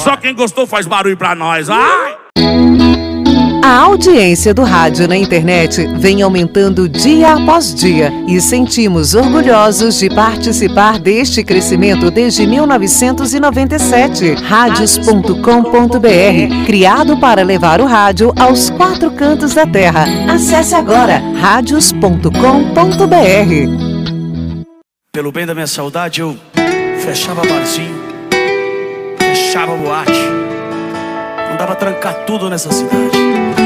Só quem gostou faz barulho pra nós. Ai! A audiência do rádio na internet vem aumentando dia após dia e sentimos orgulhosos de participar deste crescimento desde 1997. Radios.com.br, criado para levar o rádio aos 4 cantos da terra. Acesse agora radios.com.br. Pelo bem da minha saudade, eu fechava barzinho, fechava boate, mandava trancar tudo nessa cidade.